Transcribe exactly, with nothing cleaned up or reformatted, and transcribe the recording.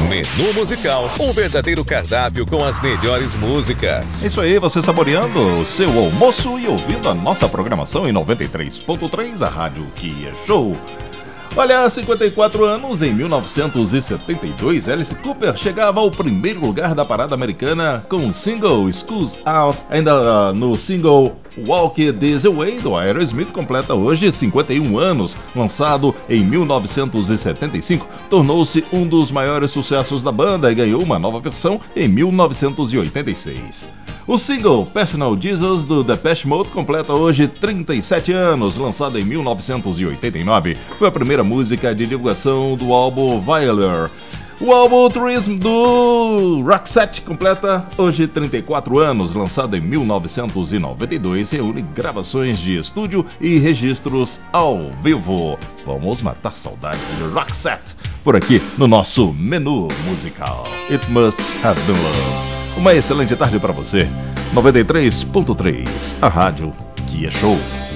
Menu musical, um verdadeiro cardápio com as melhores músicas. Isso aí, você saboreando o seu almoço e ouvindo a nossa programação em noventa e três ponto três, a Rádio Kia Show. Olha, há cinquenta e quatro anos, em mil novecentos e setenta e dois, Alice Cooper chegava ao primeiro lugar da parada americana com o single Schools Out. Ainda no single Walk This Way, do Aerosmith, completa hoje cinquenta e um anos. Lançado em mil novecentos e setenta e cinco, tornou-se um dos maiores sucessos da banda e ganhou uma nova versão em mil novecentos e oitenta e seis. O single Personal Jesus do Depeche Mode completa hoje trinta e sete anos, lançado em mil novecentos e oitenta e nove. Foi a primeira música de divulgação do álbum Violer. O álbum Tourism do Roxette completa hoje trinta e quatro anos, lançado em mil novecentos e noventa e dois, reúne gravações de estúdio e registros ao vivo. Vamos matar saudades de Roxette por aqui no nosso menu musical. It Must Have Been Love. Uma excelente tarde para você. noventa e três ponto três, a Rádio Kia Show.